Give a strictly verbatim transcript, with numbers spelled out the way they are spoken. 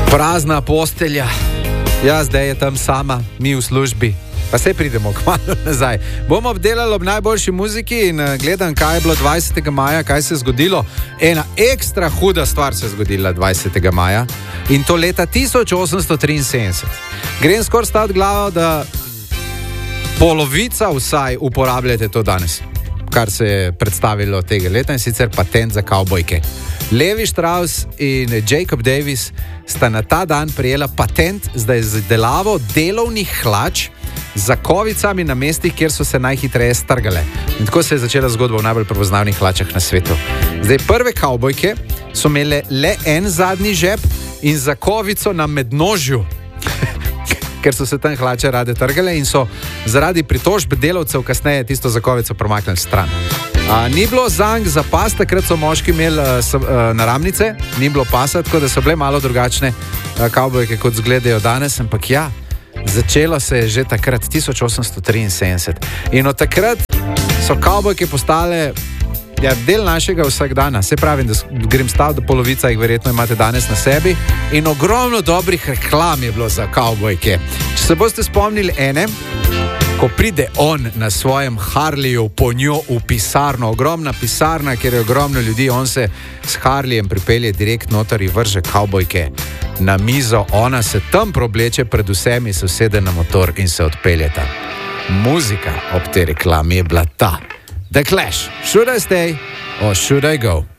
Prazna postelja. Ja, zdaj je tam sama, mi v službi. Pa se pridemo kmalu nazaj. Bomo obdelali ob najboljši muziki in gledam, kaj je bilo dvajsetega maja, kaj se je zgodilo. Ena ekstra huda stvar se je zgodila dvajsetega maja in to leta tisoč osemsto triinsedemdeset. Grem skoraj staviti glavo, da polovica vsaj uporabljate to danes, kar se je predstavilo tega leta, in sicer patent za kavbojke. Levi Strauss in Jacob Davis sta na ta dan prijela patent za izdelavo delovnih hlač z zakovicami na mestih, kjer so se najhitreje strgale. In tako se je začela zgodba v najbolj prepoznavnih hlačah na svetu. Zdaj, prve kavbojke so imele le en zadnji žep in zakovico na mednožju, ker so se tam hlače rade trgale in so zaradi pritožb delavcev kasneje tisto zakovico promaknili stran. A, ni bilo zank za pas, takrat so moški imeli a, so, a, naramnice, ni bilo pasa, tako da so bile malo drugačne a, kavbojke, kot zgledajo danes, ampak ja, začelo se je že takrat, tisoč osemsto triinsedemdeset. In od takrat so kavbojke postale ja, del našega vsakdana. Se pravim, da grem stav, da polovica jih verjetno imate danes na sebi in ogromno dobrih reklam je bilo za kavbojke. Če se boste spomnili ene, ko pride on na svojem Harleyju po njo v pisarno, ogromna pisarna, kjer je ogromno ljudi, on se s Harleyjem pripelje direkt noter in vrže kavbojke na mizo, ona se tam probleče pred vsemi, se usede na motor in se odpeljeta. Muzika ob tej reklami je bila ta. The Clash, Should I Stay or Should I Go?